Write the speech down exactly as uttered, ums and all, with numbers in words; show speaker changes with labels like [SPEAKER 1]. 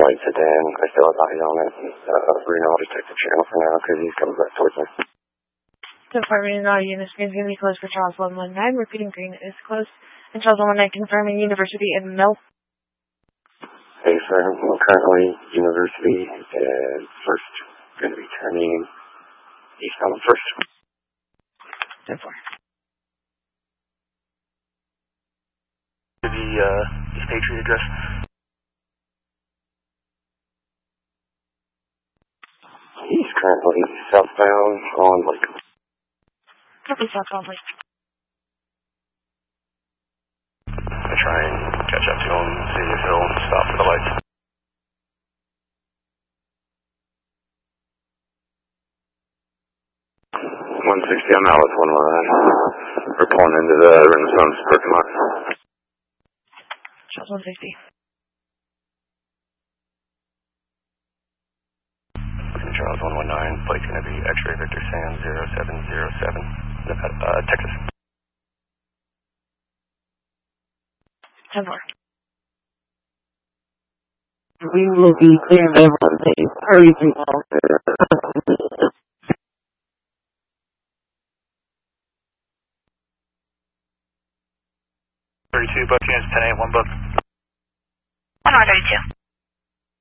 [SPEAKER 1] flight sedan. I still have eyes on it. Uh, Reno, I'll just take the channel for now because he's coming back towards me.
[SPEAKER 2] Department and all units, green is going to be closed for Charles one one nine. Repeating, green is closed. And Charles one one nine confirming University and Mill.
[SPEAKER 1] Hey, sir. Well, currently, University is first going to be turning east on the first.
[SPEAKER 2] ten four.
[SPEAKER 3] The uh, East Patriot address.
[SPEAKER 1] He's currently southbound on Lake.
[SPEAKER 2] Copy, southbound Lake.
[SPEAKER 3] I try and catch up to him, see if he'll stop for the lights.
[SPEAKER 1] one sixty, I'm out with one one nine. We're pulling into the Renaissance parking lot.
[SPEAKER 2] Charles one sixty.
[SPEAKER 3] Charles one one nine, plate's going to be X-ray Victor Sam zero seven zero seven, uh, Texas.
[SPEAKER 2] ten four.
[SPEAKER 4] We will be clear of everything. Hurry, people.
[SPEAKER 3] thirty-two, both units, ten eight, one book.
[SPEAKER 2] one R thirty-two.